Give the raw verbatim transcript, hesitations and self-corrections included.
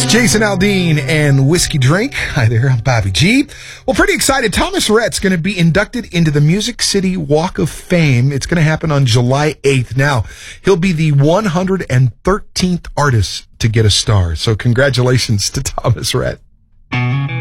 Jason Aldean and Whiskey Drink. Hi there, I'm Bobby G. Well, pretty excited. Thomas Rhett's going to be inducted into the Music City Walk of Fame. It's going to happen on July eighth. Now, he'll be the one hundred thirteenth artist to get a star. So congratulations to Thomas Rhett.